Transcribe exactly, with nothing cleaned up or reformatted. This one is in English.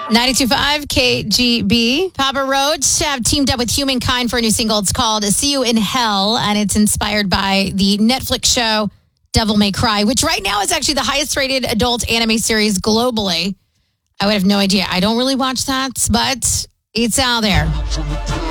ninety-two point five K G B. Papa Roach have teamed up with Humankind for a new single. It's called See You in Hell, and it's inspired by the Netflix show Devil May Cry, which right now is actually the highest rated adult anime series globally. I would have no idea. I don't really watch that, but it's out there.